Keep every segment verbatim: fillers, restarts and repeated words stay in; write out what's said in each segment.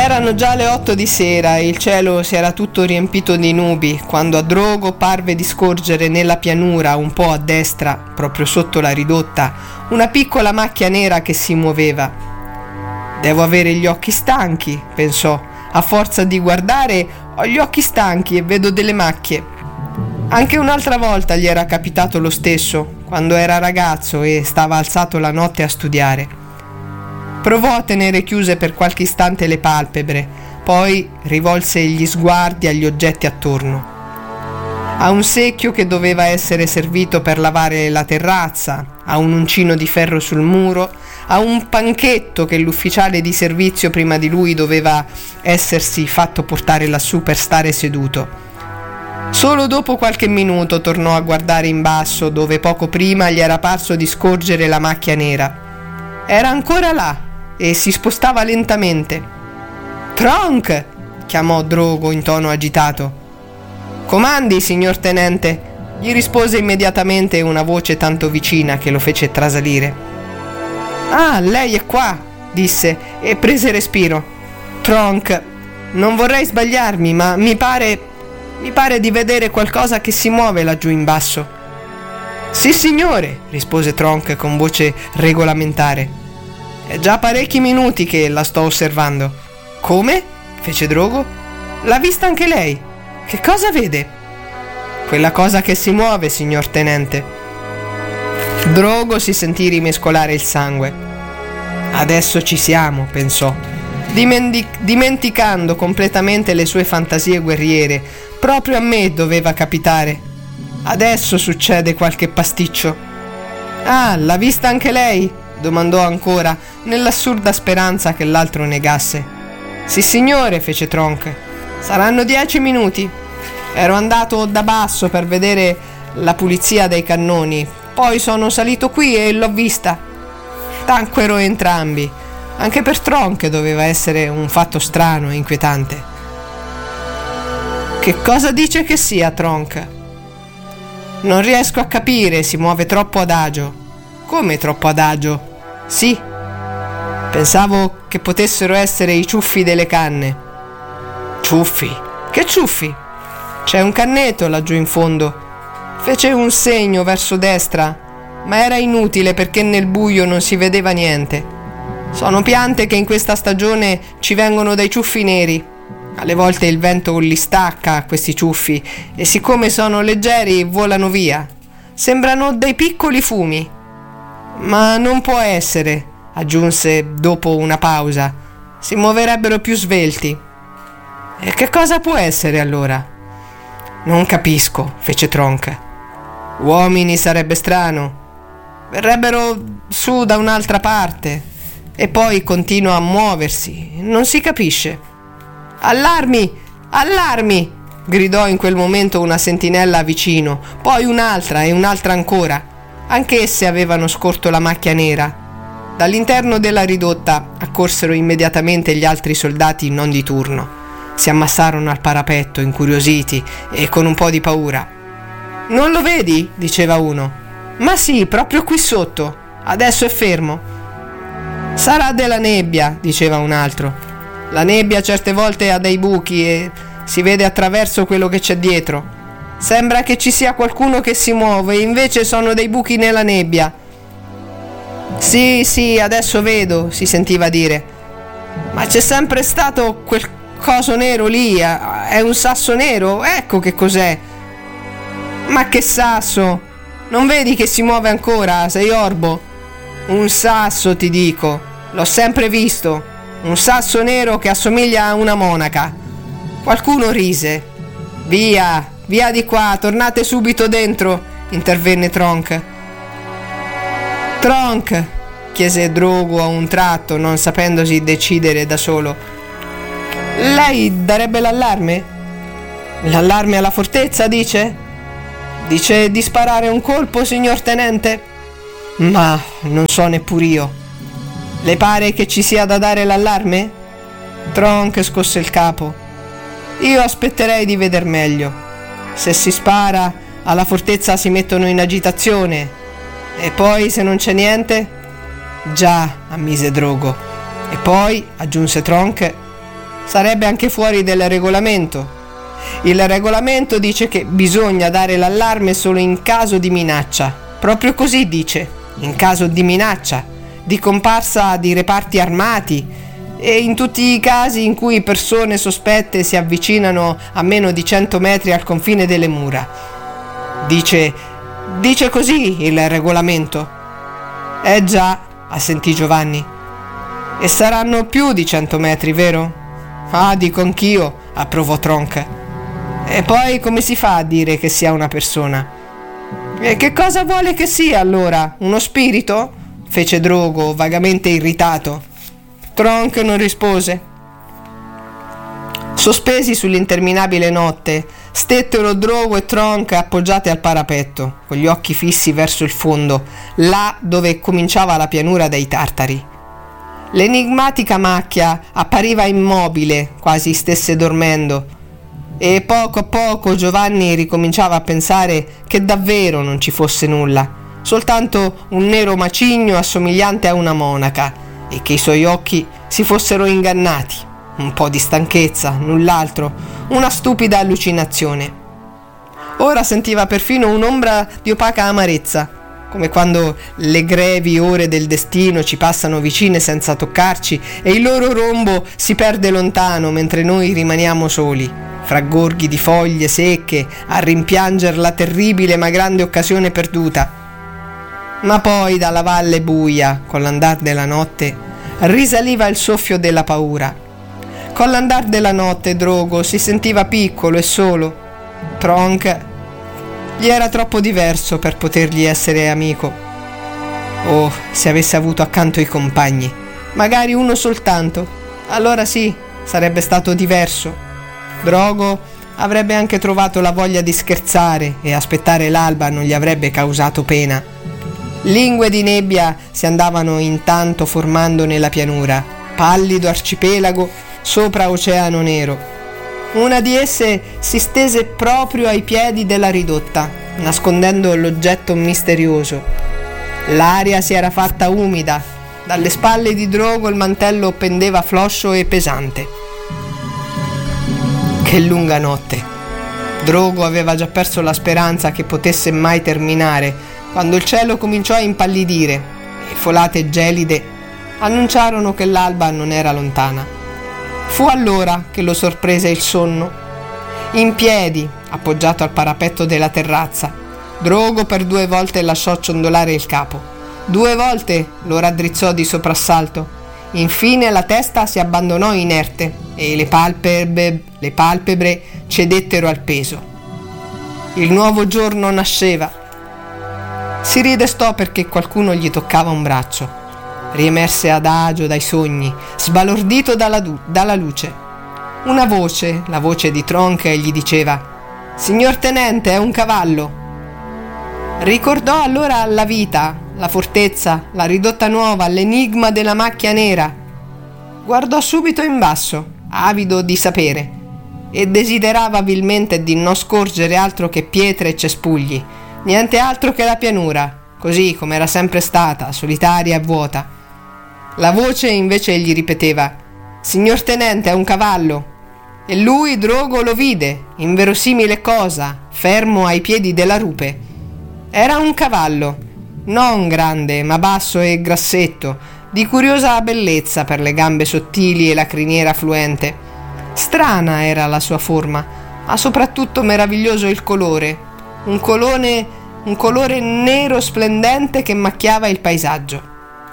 Erano già le otto di sera e il cielo si era tutto riempito di nubi quando a Drogo parve di scorgere nella pianura, un po' a destra, proprio sotto la ridotta, una piccola macchia nera che si muoveva. Devo avere gli occhi stanchi, pensò. A forza di guardare ho gli occhi stanchi e vedo delle macchie. Anche un'altra volta gli era capitato lo stesso, quando era ragazzo e stava alzato la notte a studiare. Provò a tenere chiuse per qualche istante le palpebre, poi rivolse gli sguardi agli oggetti attorno. A un secchio che doveva essere servito per lavare la terrazza, a un uncino di ferro sul muro, a un panchetto che l'ufficiale di servizio prima di lui doveva essersi fatto portare lassù per stare seduto. Solo dopo qualche minuto tornò a guardare in basso, dove poco prima gli era parso di scorgere la macchia nera. Era ancora là e si spostava lentamente. «Tronk!» chiamò Drogo in tono agitato. «Comandi, signor tenente!» gli rispose immediatamente una voce tanto vicina che lo fece trasalire. «Ah, lei è qua!» disse e prese respiro. «Tronk, non vorrei sbagliarmi, ma mi pare... mi pare di vedere qualcosa che si muove laggiù in basso». «Sì, signore!» rispose Tronk con voce regolamentare. «È già parecchi minuti che la sto osservando». «Come?» fece Drogo. «L'ha vista anche lei? Che cosa vede?» «Quella cosa che si muove, signor tenente». Drogo si sentì rimescolare il sangue. «Adesso ci siamo», pensò, dimentic- dimenticando completamente le sue fantasie guerriere. Proprio a me doveva capitare. Adesso succede qualche pasticcio. «Ah, l'ha vista anche lei?» domandò ancora, nell'assurda speranza che l'altro negasse. «Sì, signore», fece Tronk. «Saranno dieci minuti. Ero andato da basso per vedere la pulizia dei cannoni, poi sono salito qui e l'ho vista». Tacquero entrambi. Anche per Tronk doveva essere un fatto strano e inquietante. «Che cosa dice che sia, Tronk?» «Non riesco a capire, si muove troppo adagio». «Come troppo adagio?» «Sì, pensavo che potessero essere i ciuffi delle canne». «Ciuffi? Che ciuffi?» «C'è un cannetto laggiù in fondo». Fece un segno verso destra, ma era inutile perché nel buio non si vedeva niente. Sono piante che in questa stagione ci vengono dai ciuffi neri. Alle volte il vento li stacca a questi ciuffi e siccome sono leggeri volano via. Sembrano dei piccoli fumi. «Ma non può essere», aggiunse dopo una pausa. «Si muoverebbero più svelti». «E che cosa può essere allora?» «Non capisco», fece Tronk. «Uomini sarebbe strano. Verrebbero su da un'altra parte e poi continua a muoversi. Non si capisce». «Allarmi! Allarmi!» gridò in quel momento una sentinella vicino, poi un'altra e un'altra ancora. Anch'esse avevano scorto la macchia nera. Dall'interno della ridotta accorsero immediatamente gli altri soldati non di turno. Si ammassarono al parapetto, incuriositi e con un po' di paura. «Non lo vedi?» diceva uno. «Ma sì, proprio qui sotto. Adesso è fermo». «Sarà della nebbia», diceva un altro. «La nebbia certe volte ha dei buchi e si vede attraverso quello che c'è dietro. Sembra che ci sia qualcuno che si muove, invece sono dei buchi nella nebbia». «Sì, sì, adesso vedo», si sentiva dire. «Ma c'è sempre stato quel coso nero lì, è un sasso nero, ecco che cos'è». «Ma che sasso? Non vedi che si muove ancora, sei orbo?» «Un sasso, ti dico, l'ho sempre visto, un sasso nero che assomiglia a una monaca». Qualcuno rise. «Via, via di qua, tornate subito dentro», intervenne Tronk. «Tronk», chiese Drogo a un tratto, non sapendosi decidere da solo, «lei darebbe l'allarme?» «L'allarme alla fortezza, dice?» «Dice di sparare un colpo, signor tenente?» «Ma non so neppur io». «Le pare che ci sia da dare l'allarme?» Tronk scosse il capo. «Io aspetterei di veder meglio. Se si spara, alla fortezza si mettono in agitazione. E poi, se non c'è niente?» «Già», ammise Drogo. «E poi», aggiunse Tronk, sarebbe anche fuori del regolamento. Il regolamento dice che bisogna dare l'allarme solo in caso di minaccia. Proprio così dice, in caso di minaccia, di comparsa di reparti armati e in tutti i casi in cui persone sospette si avvicinano a meno di cento metri al confine delle mura. Dice, dice così il regolamento. Eh già, assentì Giovanni. E saranno più di cento metri, vero? Ah, dico anch'io, approvò Tronk. E poi come si fa a dire che sia una persona? E che cosa vuole che sia allora? Uno spirito? Fece Drogo, vagamente irritato. Tronk non rispose. Sospesi sull'interminabile notte, stettero Drogo e Tronk appoggiati al parapetto, con gli occhi fissi verso il fondo, là dove cominciava la pianura dei Tartari. L'enigmatica macchia appariva immobile, quasi stesse dormendo, e poco a poco Giovanni ricominciava a pensare che davvero non ci fosse nulla, soltanto un nero macigno assomigliante a una monaca, e che i suoi occhi si fossero ingannati, un po' di stanchezza, null'altro, una stupida allucinazione. Ora sentiva perfino un'ombra di opaca amarezza, come quando le grevi ore del destino ci passano vicine senza toccarci e il loro rombo si perde lontano mentre noi rimaniamo soli, fra gorghi di foglie secche, a rimpianger la terribile ma grande occasione perduta. Ma poi dalla valle buia, con l'andar della notte, risaliva il soffio della paura. Con l'andar della notte Drogo si sentiva piccolo e solo. Tronk gli era troppo diverso per potergli essere amico. Oh, se avesse avuto accanto i compagni, magari uno soltanto, allora sì, sarebbe stato diverso. Drogo avrebbe anche trovato la voglia di scherzare e aspettare l'alba non gli avrebbe causato pena. Lingue di nebbia si andavano intanto formando nella pianura, pallido arcipelago sopra oceano nero. Una di esse si stese proprio ai piedi della ridotta, nascondendo l'oggetto misterioso. L'aria si era fatta umida, dalle spalle di Drogo il mantello pendeva floscio e pesante. Che lunga notte! Drogo aveva già perso la speranza che potesse mai terminare, quando il cielo cominciò a impallidire e folate gelide annunciarono che l'alba non era lontana. Fu allora che lo sorprese il sonno. In piedi, appoggiato al parapetto della terrazza, Drogo per due volte lasciò ciondolare il capo. Due volte lo raddrizzò di soprassalto. Infine la testa si abbandonò inerte e le palpebre, le palpebre cedettero al peso. Il nuovo giorno nasceva. Si ridestò perché qualcuno gli toccava un braccio. Riemerse adagio dai sogni, sbalordito dalla, du- dalla luce. Una voce, la voce di Tronk, gli diceva: «Signor tenente, è un cavallo». Ricordò allora la vita, la fortezza, la ridotta nuova, l'enigma della macchia nera. Guardò subito in basso, avido di sapere, e desiderava vilmente di non scorgere altro che pietre e cespugli, niente altro che la pianura, così come era sempre stata, solitaria e vuota. La voce invece gli ripeteva: «Signor tenente, è un cavallo». E lui, Drogo, lo vide, inverosimile cosa, fermo ai piedi della rupe. Era un cavallo, non grande, ma basso e grassetto, di curiosa bellezza per le gambe sottili e la criniera fluente. Strana era la sua forma, ma soprattutto meraviglioso il colore, un colore, un colore nero splendente che macchiava il paesaggio.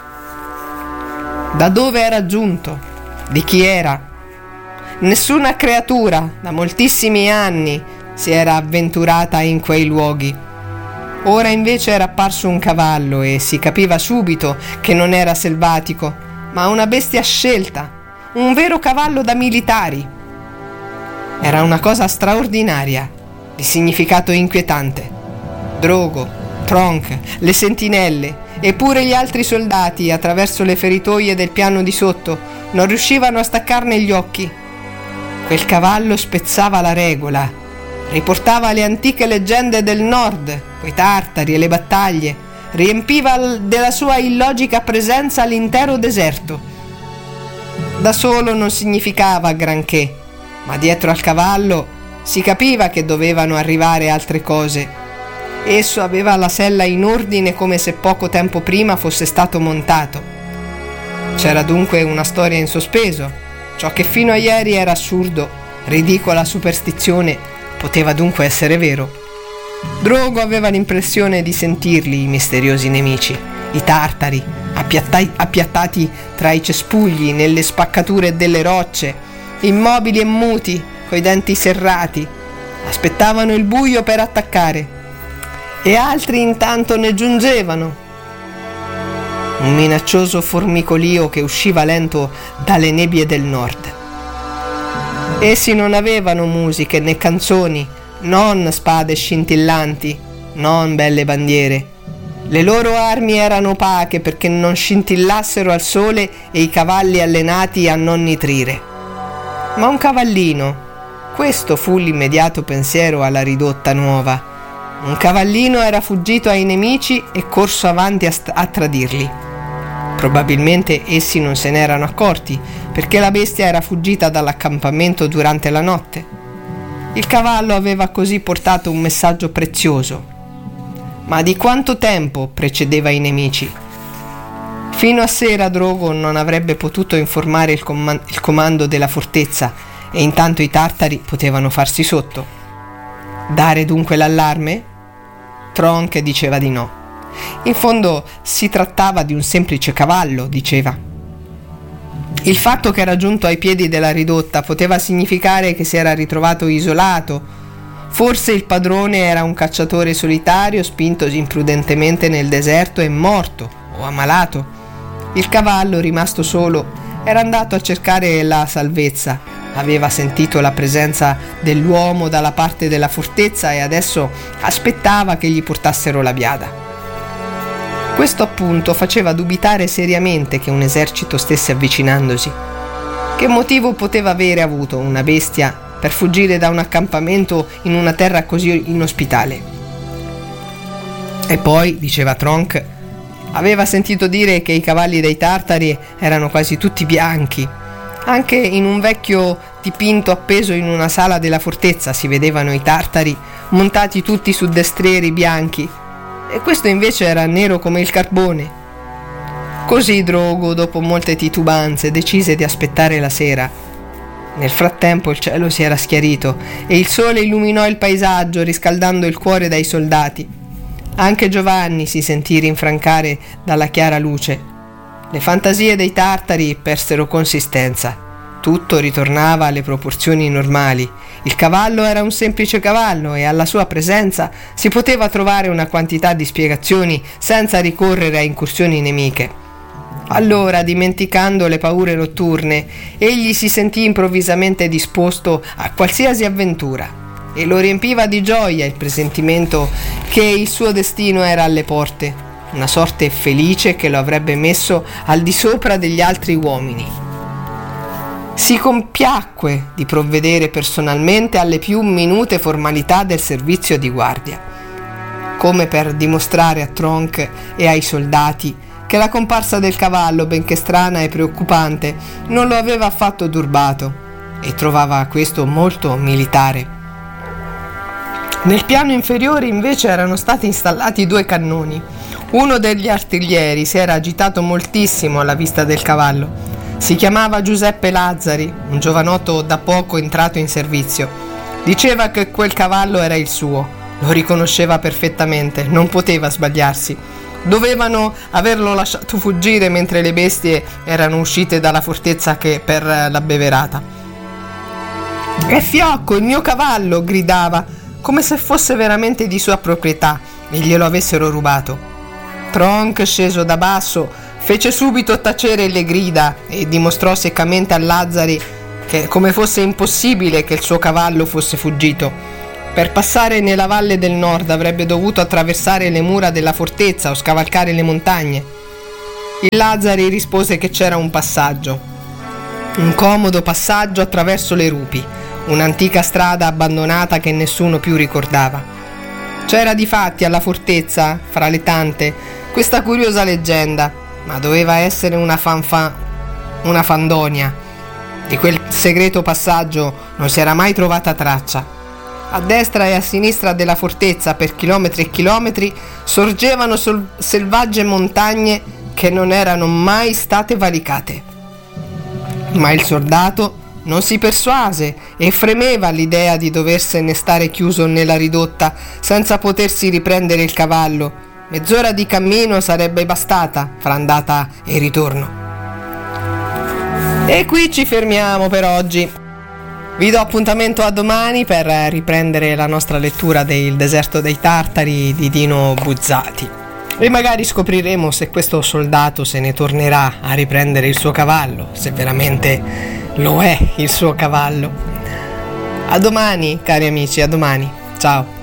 Da dove era giunto? Di chi era? Nessuna creatura da moltissimi anni si era avventurata in quei luoghi. Ora invece era apparso un cavallo e si capiva subito che non era selvatico, ma una bestia scelta, un vero cavallo da militari. Era una cosa straordinaria, di significato inquietante. Drogo, Tronk, le sentinelle e pure gli altri soldati, attraverso le feritoie del piano di sotto, non riuscivano a staccarne gli occhi. Quel cavallo spezzava la regola, riportava le antiche leggende del nord, quei tartari e le battaglie, riempiva della sua illogica presenza l'intero deserto. Da solo non significava granché, ma dietro al cavallo si capiva che dovevano arrivare altre cose. Esso aveva la sella in ordine come se poco tempo prima fosse stato montato. C'era dunque una storia in sospeso. Ciò che fino a ieri era assurdo, ridicola superstizione, poteva dunque essere vero. Drogo aveva l'impressione di sentirli i misteriosi nemici, i tartari, appiattai, appiattati tra i cespugli, nelle spaccature delle rocce, immobili e muti, coi denti serrati. Aspettavano il buio per attaccare, e altri intanto ne giungevano. Un minaccioso formicolio che usciva lento dalle nebbie del nord. Essi non avevano musiche né canzoni, non spade scintillanti, non belle bandiere. Le loro armi erano opache perché non scintillassero al sole e i cavalli allenati a non nitrire. Ma un cavallino, questo fu l'immediato pensiero alla ridotta nuova. Un cavallino era fuggito ai nemici e corso avanti a, st- a tradirli. Probabilmente essi non se n'erano accorti, perché la bestia era fuggita dall'accampamento durante la notte. Il cavallo aveva così portato un messaggio prezioso. Ma di quanto tempo precedeva i nemici? Fino a sera Drogo non avrebbe potuto informare il, com- il comando della fortezza, e intanto i tartari potevano farsi sotto. Dare dunque l'allarme? Tronk diceva di no. In fondo si trattava di un semplice cavallo, diceva. Il fatto che era giunto ai piedi della ridotta poteva significare che si era ritrovato isolato. Forse il padrone era un cacciatore solitario spintosi imprudentemente nel deserto e morto o ammalato. Il cavallo, rimasto solo, era andato a cercare la salvezza. Aveva sentito la presenza dell'uomo dalla parte della fortezza e adesso aspettava che gli portassero la biada. Questo appunto faceva dubitare seriamente che un esercito stesse avvicinandosi. Che motivo poteva avere avuto una bestia per fuggire da un accampamento in una terra così inospitale? E poi, diceva Tronk, aveva sentito dire che i cavalli dei tartari erano quasi tutti bianchi. Anche in un vecchio dipinto appeso in una sala della fortezza si vedevano i tartari montati tutti su destrieri bianchi, e questo invece era nero come il carbone. Così Drogo, dopo molte titubanze, decise di aspettare la sera. Nel frattempo il cielo si era schiarito e il sole illuminò il paesaggio, riscaldando il cuore dai soldati. Anche Giovanni si sentì rinfrancare dalla chiara luce. Le fantasie dei tartari persero consistenza. Tutto ritornava alle proporzioni normali. Il cavallo era un semplice cavallo e alla sua presenza si poteva trovare una quantità di spiegazioni senza ricorrere a incursioni nemiche. Allora, dimenticando le paure notturne, egli si sentì improvvisamente disposto a qualsiasi avventura e lo riempiva di gioia il presentimento che il suo destino era alle porte, una sorte felice che lo avrebbe messo al di sopra degli altri uomini. Si compiacque di provvedere personalmente alle più minute formalità del servizio di guardia, come per dimostrare a Tronk e ai soldati che la comparsa del cavallo, benché strana e preoccupante, non lo aveva affatto turbato, e trovava questo molto militare. Nel piano inferiore invece erano stati installati due cannoni. Uno degli artiglieri si era agitato moltissimo alla vista del cavallo. Si chiamava Giuseppe Lazzari, un giovanotto da poco entrato in servizio. Diceva che quel cavallo era il suo, lo riconosceva perfettamente, non poteva sbagliarsi. Dovevano averlo lasciato fuggire mentre le bestie erano uscite dalla fortezza che per la beverata. «È fiocco, il mio cavallo!» gridava, come se fosse veramente di sua proprietà e glielo avessero rubato. Tronk, sceso da basso, fece subito tacere le grida e dimostrò seccamente a Lazzari che come fosse impossibile che il suo cavallo fosse fuggito. Per passare nella valle del nord avrebbe dovuto attraversare le mura della fortezza o scavalcare le montagne. Il Lazzari rispose che c'era un passaggio, un comodo passaggio attraverso le rupi, un'antica strada abbandonata che nessuno più ricordava. C'era difatti alla fortezza, fra le tante, questa curiosa leggenda, ma doveva essere una fanfan. una fandonia. Di quel segreto passaggio non si era mai trovata traccia. A destra e a sinistra della fortezza, per chilometri e chilometri, sorgevano sol- selvagge montagne che non erano mai state valicate. Ma il soldato non si persuase e fremeva all'idea di doversene stare chiuso nella ridotta senza potersi riprendere il cavallo. Mezz'ora di cammino sarebbe bastata fra andata e ritorno. E qui ci fermiamo per oggi. Vi do appuntamento a domani per riprendere la nostra lettura del Deserto dei Tartari di Dino Buzzati. E magari scopriremo se questo soldato se ne tornerà a riprendere il suo cavallo, se veramente lo è il suo cavallo. A domani, cari amici, a domani. Ciao.